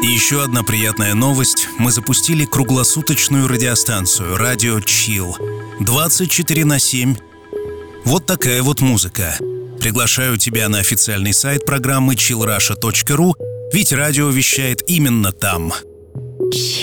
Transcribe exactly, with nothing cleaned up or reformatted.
еще одна приятная новость. Мы запустили круглосуточную радиостанцию «Радио Chill». двадцать четыре на семь. Вот такая вот музыка. Приглашаю тебя на официальный сайт программы чилл раша точка ру, ведь радио вещает именно там.